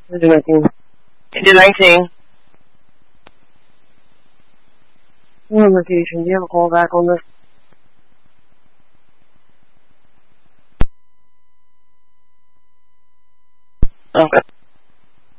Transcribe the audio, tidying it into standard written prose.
I do 19. I did 19. I'm on vacation. Do you have a call back on this? Okay.